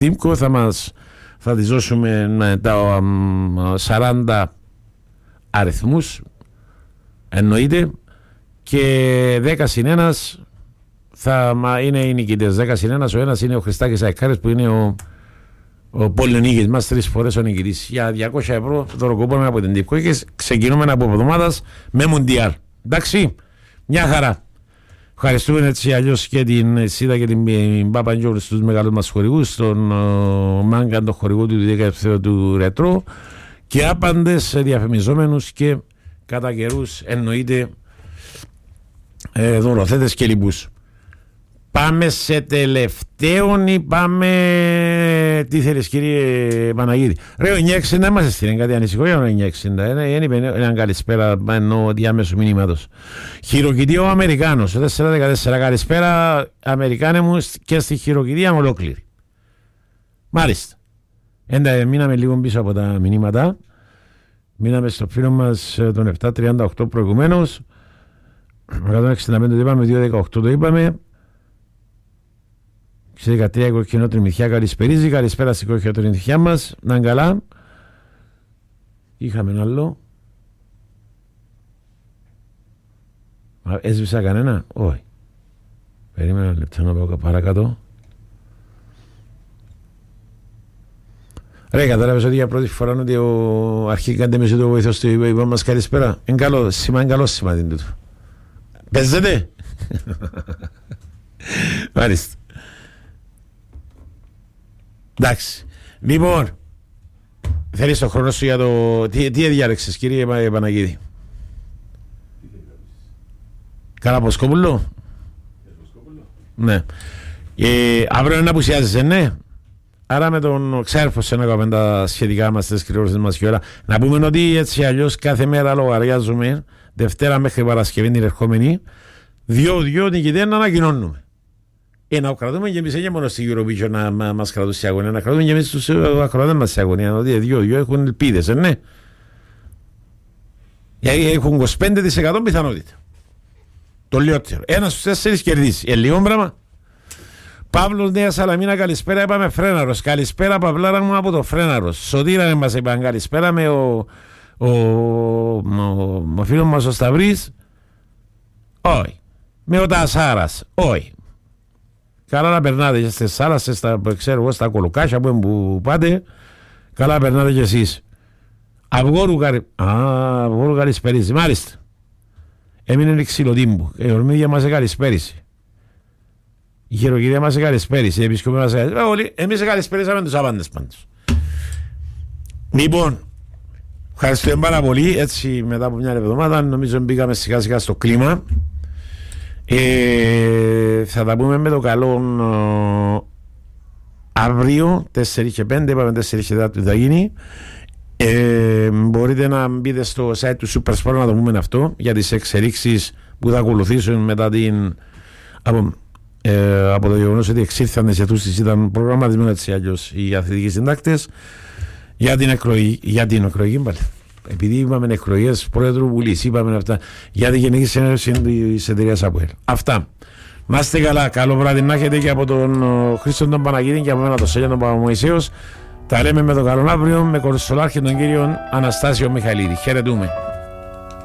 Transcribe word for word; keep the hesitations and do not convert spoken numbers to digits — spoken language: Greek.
Τίμκο θα μας θα της δώσουμε τα σαράντα αριθμούς, εννοείται, και δέκα συν ένας θα είναι οι νικητές. δέκα συν ένας, ο ένας είναι ο Χριστάκης Αϊκάρης που είναι ο, ο πολυνίκης μας, τρεις φορές ο νικητής. Για διακόσια ευρώ δωροκοπούμε από την Τίμκο και ξεκινούμε από εβδομάδας με Μουντιάλ. Εντάξει, μια χαρά. Ευχαριστούμε έτσι αλλιώς και την ΣΥΔΑ και την Παπαντζόλου στους μεγάλους μας χορηγούς, τον uh, Μάγκαν, τον χορηγό του δεκαεφτά του Ρετρό, και άπαντες διαφημιζόμενους και κατά καιρούς εννοείται ε, δωροθέτες και λοιπούς. Πάμε σε τελευταίον ή πάμε... Τι θέλεις κύριε Παναγίδη? Ρε, ο εννιά εξήντα μας έστειλε κάτι ανησυχώ για ο εννιά εξήντα. Είναι έναν καλησπέρα ενώ διάμεσου μηνύματος. Χειροκητία ο Αμερικάνος, τέσσερα δεκατέσσερα. Καλησπέρα Αμερικάνε μου και στη χειροκητία ολόκληρη. Μάλιστα. Έντα, μείναμε λίγο πίσω από τα μηνύματα. Μείναμε στο φίλο μας τον επτακόσια τριάντα οκτώ προηγουμένως. εκατόν εξήντα πέντε το είπαμε, διακόσια δεκαοκτώ το είπαμε. Σε δεκατρία η κοκκινότριμη νυχιά καλησπερίζει. Καλησπέρα στην κοκκινότριμη νυχιά μας. Να είναι καλά. Είχαμε ένα άλλο. Έσβησα κανένα? Όχι. Περίμενα ένα λεπτό να πάω παρακάτω. Ρε, κατάλαβες ότι για πρώτη φορά ότι ο αρχικάντε με το βοηθός του είπα μας καλησπέρα? Είναι καλό σήμα, είναι καλό σήμα την τούτο. Παίζετε? Μάλιστα. Εντάξει. Λοιπόν, θέλεις το χρόνο σου για το... Τι, τι διάλεξες κύριε Παναγίδη? Καραποσκόπουλο? Ναι. Ε, αύριο είναι να απουσιάζεσαι, ναι. Άρα με τον Ξέρφο σε ένα κομμένα σχετικά μας τις κρυόρες μας και ώρα. Να πούμε ότι έτσι αλλιώς κάθε μέρα λογαριάζουμε Δευτέρα μέχρι Παρασκευή την ερχόμενη δύο-δύο νικητές να ανακοινώνουμε. Ε, να κρατούμε και εμείς, δεν μόνο στη Eurovision να μας κρατούν σε αγωνία, να κρατούμε και εμείς τους ακροατές μας σε αγωνία, ότι δύο-δύο έχουν ελπίδες, ε, ναι. Γιατί έχουν είκοσι πέντε τοις εκατό πιθανότητα. Το λιότερο. Ένας στους τέσσερις κερδίσει. Ε, λίγο πράγμα. Παύλος Νέα Σαλαμίνα, καλησπέρα, είπαμε Φρέναρος. Καλησπέρα Παυλάρα μου από το Φρέναρος. Σωτήρα μας είπαν καλησπέρα με ο, ο, ο, ο φίλος μας ο Σταυρής. Όχι. Με ο Τασάρας. Όχι. Καλά να περνάτε και στις θάλασσες, στα, ξέρω εγώ, στα κολοκάσια που, που πάτε. Καλά να περνάτε κι εσείς. Αυγόρου καλη... καλησπέριζε. Μάλιστα. Έμεινε ξυλοτύμπου. Η ορμίδια μας καλησπέρισε. Η χειροκυρία μας καλησπέρισε. Η επισκοπή μας καλησπέρισε. Εμείς καλησπέρισαμε τους άπαντες πάντως. Λοιπόν, ευχαριστούμε πάρα πολύ. Έτσι μετά από μια εβδομάδα νομίζω μπήκαμε σιγά σιγά στο κλίμα. Ε, θα τα πούμε με το καλό ε, αύριο τέσσερα και πέντε, είπαμε τέσσερα και τέσσερα θα γίνει. Ε, μπορείτε να μπείτε στο site του Supersport να το πούμε αυτό για τις εξελίξεις που θα ακολουθήσουν μετά την από, ε, από το γεγονός ότι εξήλθαν σε αυτούς ήταν προγραμματισμένο έτσι αλλιώς οι αθλητικοί συντάκτες για την εκλογή, για την εκλογή πάλι. Επειδή είπαμε εκλογές πρόεδρου Βουλής, είπαμε αυτά για τη Γενική Συνέλευση της εταιρείας ΑΠΟΕΛ. Αυτά. Να είστε καλά. Καλό βράδυ να έχετε και από τον Χρήστο τον Παναγίδη και από μένα τον Σέλια τον Παπαμωυσίος. Τα λέμε με τον καλό αύριο με κορσολάρχη τον κύριο Αναστάσιο Μιχαηλίδη. Χαιρετούμε.